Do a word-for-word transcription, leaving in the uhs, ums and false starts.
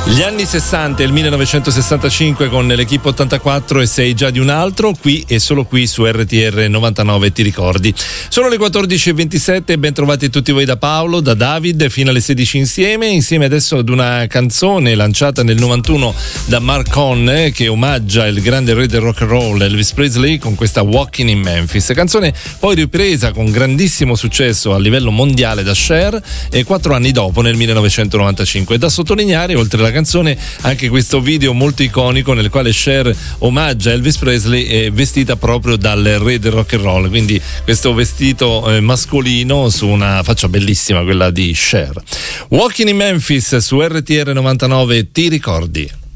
Gli anni sessanta e il millenovecentosessantacinque con l'Equipe ottantaquattro e sei già di un altro, qui e solo qui su R T R novantanove, ti ricordi. Sono le quattordici e ventisette e ben trovati tutti voi da Paolo, da David, fino alle sedici insieme, insieme adesso ad una canzone lanciata nel novantuno da Mark Cohn che omaggia il grande re del rock and roll Elvis Presley con questa Walking in Memphis, canzone poi ripresa con grandissimo successo a livello mondiale da Cher e quattro anni dopo nel millenovecentonovantacinque. Da sottolineare, oltre alla canzone, anche questo video molto iconico nel quale Cher omaggia Elvis Presley è vestita proprio dal re del rock and roll, quindi questo vestito eh, mascolino su una faccia bellissima, quella di Cher. Walking in Memphis su R T R novantanove, ti ricordi?